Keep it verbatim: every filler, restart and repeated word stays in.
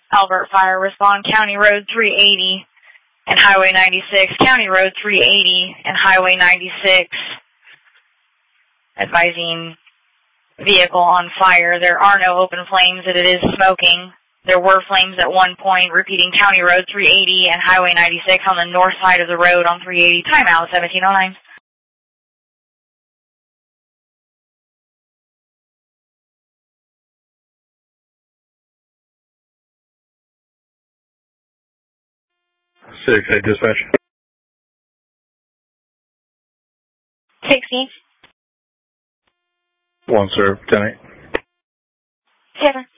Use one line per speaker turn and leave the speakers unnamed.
Albert Fire, respond County Road three eighty and Highway ninety-six. County Road three eighty and Highway ninety-six. Advising vehicle on fire. There are no open flames, and it is smoking. There were flames at one point. Repeating, County Road three eighty and Highway ninety-six on the north side of the road on three eighty. Timeout seventeen oh nine.
six eight dispatch.
sixty.
One, sir. ten eight.
Seven.